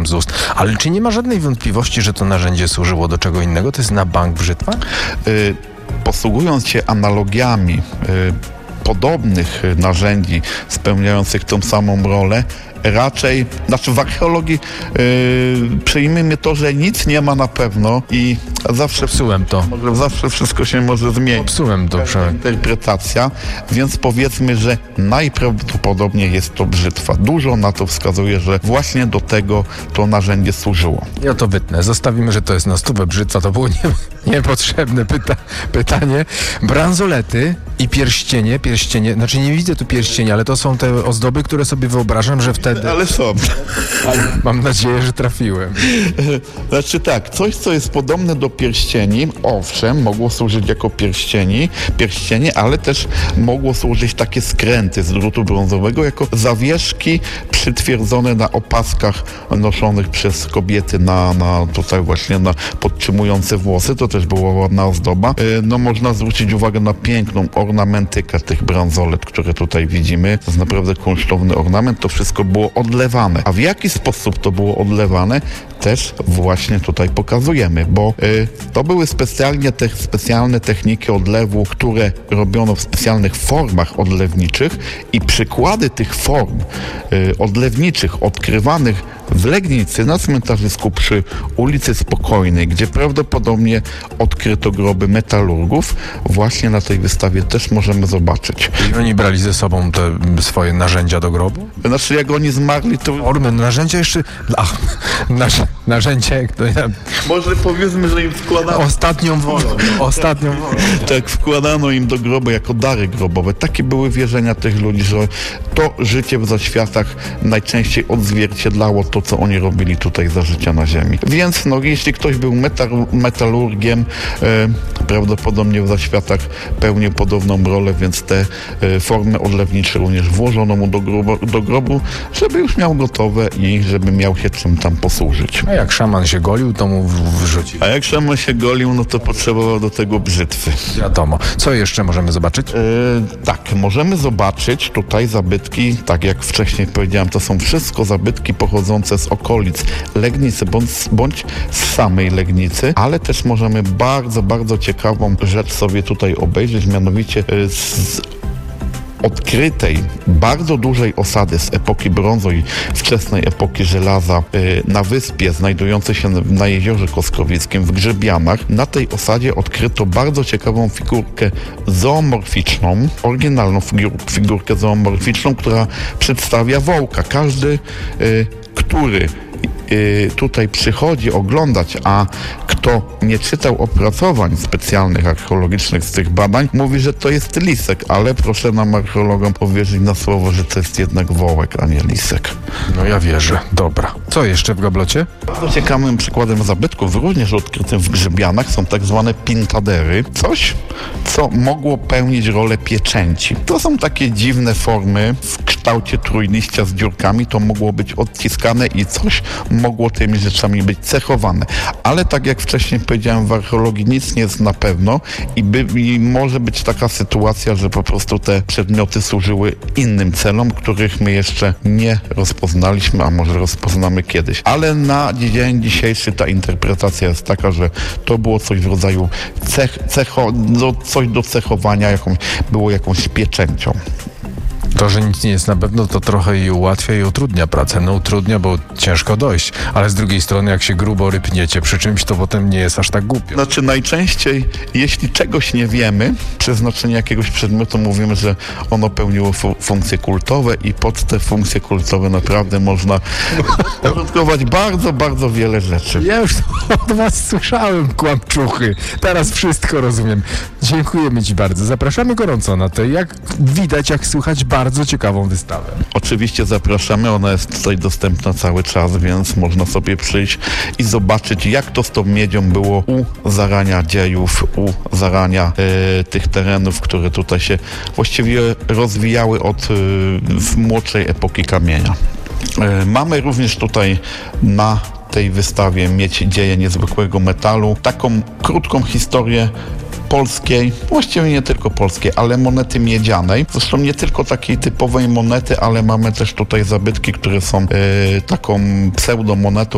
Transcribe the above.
z ust. Ale czy nie ma żadnej wątpliwości, że to narzędzie służyło do czego innego? To jest na bank brzytwa? Posługując się analogiami podobnych narzędzi spełniających tą samą rolę, raczej, w archeologii przyjmijmy to, że nic nie ma na pewno i zawsze wszystko się może zmienić. Popsułem to. Interpretacja, więc powiedzmy, że najprawdopodobniej jest to brzytwa. Dużo na to wskazuje, że właśnie do tego to narzędzie służyło. Ja to wytnę. Zostawimy, że to jest na stówę brzytwa. To było niepotrzebne pytanie. Bransolety i pierścienie, znaczy nie widzę tu pierścienia, ale to są te ozdoby, które sobie wyobrażam, że wtedy... Ale są. Mam nadzieję, że trafiłem. Znaczy tak, coś, co jest podobne do pierścieni, owszem, mogło służyć jako pierścienie, ale też mogło służyć takie skręty z drutu brązowego, jako zawieszki przytwierdzone na opaskach noszonych przez kobiety na tutaj właśnie na podtrzymujące włosy. To też była ładna ozdoba. No można zwrócić uwagę na piękną ornamentykę tych bransolet, które tutaj widzimy. To jest naprawdę kunsztowny ornament. To wszystko było odlewane. A w jaki sposób to było odlewane, też właśnie tutaj pokazujemy, bo to były specjalne techniki odlewu, które robiono w specjalnych formach odlewniczych i przykłady tych form odlewniczych odkrywanych w Legnicy na cmentarzysku przy ulicy Spokojnej, gdzie prawdopodobnie odkryto groby metalurgów, właśnie na tej wystawie też możemy zobaczyć. I oni brali ze sobą te swoje narzędzia do grobu? Znaczy jak oni zmarli, to... Narzędzia jeszcze... narzędzia... Może powiedzmy, że im wkładano... Ostatnią wolę. Tak, wkładano im do grobu jako dary grobowe. Takie były wierzenia tych ludzi, że to życie w zaświatach najczęściej odzwierciedlało to, co oni robili tutaj za życia na ziemi. Więc jeśli ktoś był metalurgiem, prawdopodobnie w zaświatach pełnił podobną rolę, więc te formy odlewnicze również włożono mu do grobu, żeby już miał gotowe i żeby miał się czym tam posłużyć. A jak szaman się golił, to mu wrzucił. A jak szaman się golił, no to potrzebował do tego brzytwy. Wiadomo. Co jeszcze możemy zobaczyć? Tak, możemy zobaczyć tutaj zabytki, tak jak wcześniej powiedziałem, to są wszystko zabytki pochodzące z okolic Legnicy bądź z samej Legnicy, ale też możemy bardzo, bardzo ciekawą rzecz sobie tutaj obejrzeć, mianowicie z odkrytej, bardzo dużej osady z epoki brązu i wczesnej epoki żelaza na wyspie znajdującej się na jeziorze Koskowieckim w Grzebianach. Na tej osadzie odkryto bardzo ciekawą figurkę zoomorficzną, oryginalną figurkę zoomorficzną, która przedstawia wołka. Każdy, który tutaj przychodzi oglądać, a kto nie czytał opracowań specjalnych archeologicznych z tych badań, mówi, że to jest lisek, ale proszę nam archeologom powierzyć na słowo, że to jest jednak wołek, a nie lisek. No ja wierzę. Dobra. Co jeszcze w gablocie? Bardzo ciekawym przykładem zabytków, również odkrytym w Grzebianach, są tak zwane pintadery. Coś, co mogło pełnić rolę pieczęci. To są takie dziwne formy w kształcie trójliścia z dziurkami. To mogło być odciskane i coś mogło tymi rzeczami być cechowane. Ale tak jak wcześniej powiedziałem, w archeologii nic nie jest na pewno i może być taka sytuacja, że po prostu te przedmioty służyły innym celom, których my jeszcze nie rozpoznaliśmy, a może rozpoznamy kiedyś. Ale na dzień dzisiejszy ta interpretacja jest taka, że to było coś w rodzaju coś do cechowania, było jakąś pieczęcią. To, że nic nie jest na pewno, to trochę i ułatwia i utrudnia pracę. No utrudnia, bo ciężko dojść, ale z drugiej strony jak się grubo rypniecie przy czymś, to potem nie jest aż tak głupio. Znaczy najczęściej, jeśli czegoś nie wiemy, przeznaczenie jakiegoś przedmiotu, mówimy, że ono pełniło funkcje kultowe i pod te funkcje kultowe naprawdę można użytkować bardzo, bardzo wiele rzeczy. Ja już od was słyszałem, kłamczuchy. Teraz wszystko rozumiem. Dziękujemy ci bardzo. Zapraszamy gorąco na to. Jak widać, jak słychać, bardzo ciekawą wystawę. Oczywiście zapraszamy, ona jest tutaj dostępna cały czas, więc można sobie przyjść i zobaczyć, jak to z tą miedzią było u zarania dziejów, u zarania tych terenów, które tutaj się właściwie rozwijały od młodszej epoki kamienia. Mamy również tutaj na tej wystawie Miedź, dzieje niezwykłego metalu taką krótką historię polskiej, właściwie nie tylko polskiej, ale monety miedzianej. Zresztą nie tylko takiej typowej monety, ale mamy też tutaj zabytki, które są taką pseudomonetą